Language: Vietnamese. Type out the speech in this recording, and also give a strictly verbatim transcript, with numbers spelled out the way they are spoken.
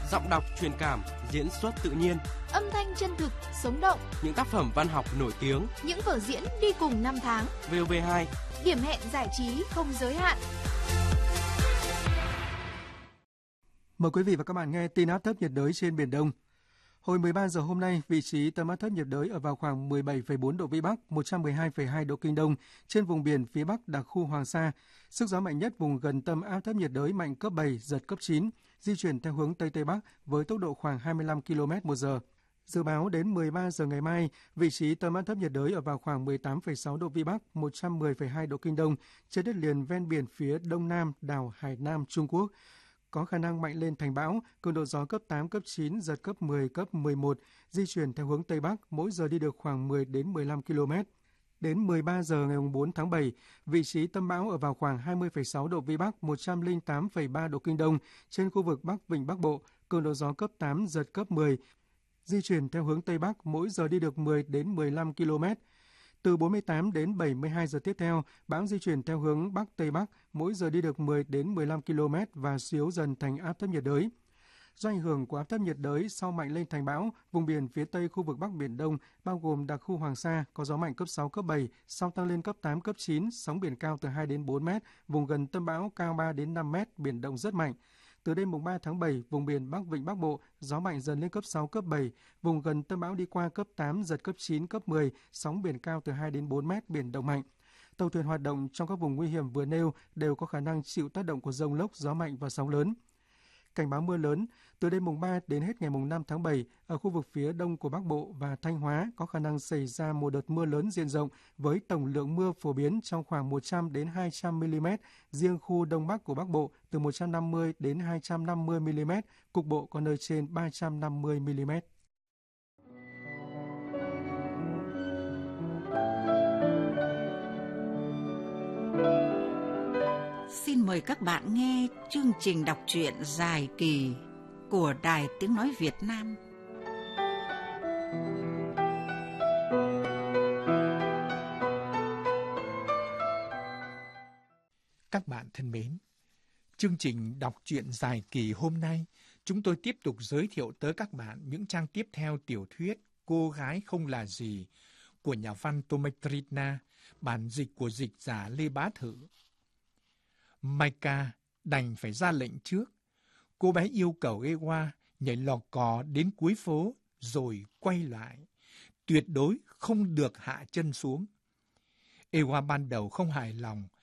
Giọng đọc truyền cảm, diễn xuất tự nhiên, âm thanh chân thực, sống động. Những tác phẩm văn học nổi tiếng, những vở diễn đi cùng năm tháng. vê o vê hai, điểm hẹn giải trí không giới hạn. Mời quý vị và các bạn nghe tin áp thấp nhiệt đới trên Biển Đông. Hồi mười ba giờ hôm nay, vị trí tâm áp thấp nhiệt đới ở vào khoảng mười bảy phẩy bốn độ Vĩ Bắc, một trăm mười hai phẩy hai độ Kinh Đông, trên vùng biển phía Bắc đặc khu Hoàng Sa. Sức gió mạnh nhất vùng gần tâm áp thấp nhiệt đới mạnh cấp bảy, giật cấp chín, di chuyển theo hướng Tây Tây Bắc với tốc độ khoảng hai mươi lăm ki lô mét một giờ. Dự báo đến mười ba giờ ngày mai, vị trí tâm áp thấp nhiệt đới ở vào khoảng mười tám phẩy sáu độ Vĩ Bắc, một trăm mười phẩy hai độ Kinh Đông, trên đất liền ven biển phía Đông Nam đảo Hải Nam Trung Quốc. Có khả năng mạnh lên thành bão, cường độ gió cấp tám, cấp chín, giật cấp mười, cấp mười một, di chuyển theo hướng Tây Bắc, mỗi giờ đi được khoảng mười đến mười lăm ki lô mét. Đến mười ba giờ ngày bốn tháng bảy, vị trí tâm bão ở vào khoảng hai mươi phẩy sáu độ Vĩ Bắc, một trăm lẻ tám phẩy ba độ Kinh Đông, trên khu vực Bắc Vịnh Bắc Bộ, cường độ gió cấp tám, giật cấp mười, di chuyển theo hướng Tây Bắc, mỗi giờ đi được mười đến mười lăm ki lô mét. Từ bốn mươi tám đến bảy mươi hai giờ tiếp theo, bão di chuyển theo hướng Bắc Tây Bắc, mỗi giờ đi được mười đến mười lăm ki lô mét và suy dần thành áp thấp nhiệt đới. Do ảnh hưởng của áp thấp nhiệt đới sau mạnh lên thành bão, vùng biển phía Tây khu vực Bắc Biển Đông, bao gồm đặc khu Hoàng Sa, có gió mạnh cấp sáu, cấp bảy, sau tăng lên cấp tám, cấp chín, sóng biển cao từ hai đến bốn mét, vùng gần tâm bão cao ba đến năm mét, biển động rất mạnh. Từ đêm mùng ba tháng bảy, vùng biển Bắc Vịnh Bắc Bộ, gió mạnh dần lên cấp sáu, cấp bảy, vùng gần tâm bão đi qua cấp tám, giật cấp chín, cấp mười, sóng biển cao từ hai đến bốn mét, biển động mạnh. Tàu thuyền hoạt động trong các vùng nguy hiểm vừa nêu đều có khả năng chịu tác động của dông lốc, gió mạnh và sóng lớn. Cảnh báo mưa lớn, từ đêm mùng ba đến hết ngày mùng năm tháng bảy, ở khu vực phía đông của Bắc Bộ và Thanh Hóa có khả năng xảy ra một đợt mưa lớn diện rộng với tổng lượng mưa phổ biến trong khoảng một trăm đến hai trăm mi-li-mét, riêng khu Đông Bắc của Bắc Bộ từ một trăm năm mươi đến hai trăm năm mươi mi-li-mét, cục bộ có nơi trên ba trăm năm mươi mi-li-mét. Xin mời các bạn nghe chương trình đọc truyện dài kỳ của Đài Tiếng Nói Việt Nam. Các bạn thân mến, chương trình đọc truyện dài kỳ hôm nay, chúng tôi tiếp tục giới thiệu tới các bạn những trang tiếp theo tiểu thuyết Cô gái không là gì của nhà văn Tomatrina, bản dịch của dịch giả Lê Bá Thự. Maika đành phải ra lệnh trước. Cô bé yêu cầu Ewa nhảy lò cò đến cuối phố rồi quay lại. Tuyệt đối không được hạ chân xuống. Ewa ban đầu không hài lòng